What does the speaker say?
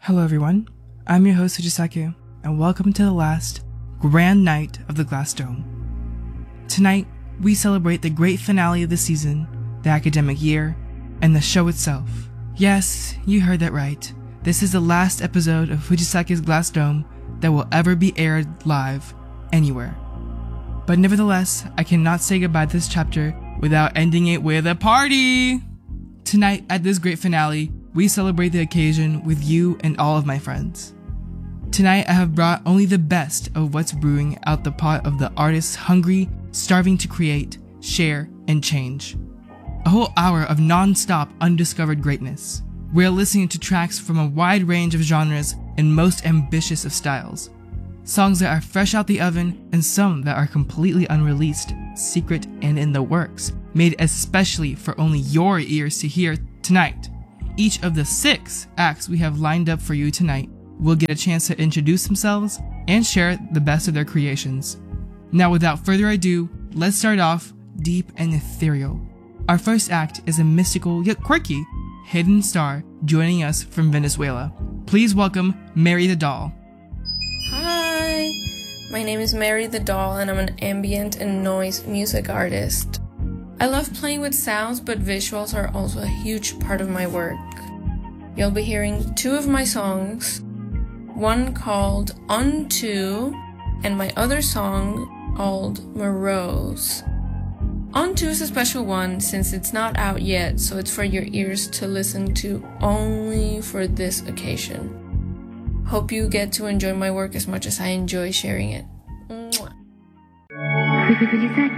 Hello everyone, I'm your host Fujisaki, and welcome to the last grand night of the Glass Dome. Tonight, we celebrate the great finale of the season, the academic year, and the show itself. Yes, you heard that right. This is the last episode of Fujisaki's Glass Dome that will ever be aired live, anywhere. But nevertheless, I cannot say goodbye to this chapter without ending it with a party! Tonight, at this great finale, we celebrate the occasion with you and all of my friends. Tonight, I have brought only the best of what's brewing out the pot of the artists hungry, starving to create, share, and change. A whole hour of non-stop undiscovered greatness. We're listening to tracks from a wide range of genres and most ambitious of styles. Songs that are fresh out the oven and some that are completely unreleased, secret, and in the works, made especially for only your ears to hear tonight. Each of the 6 acts we have lined up for you tonight will get a chance to introduce themselves and share the best of their creations. Now without further ado, let's start off deep and ethereal. Our first act is a mystical yet quirky hidden star joining us from Venezuela. Please welcome Mary the Doll. Hi, my name is Mary the Doll and I'm an ambient and noise music artist. I love playing with sounds, but visuals are also a huge part of my work. You'll be hearing 2 of my songs, one called Unto and my other song called Morose. Unto is a special one since it's not out yet, so it's for your ears to listen to only for this occasion. Hope you get to enjoy my work as much as I enjoy sharing it. Mwah.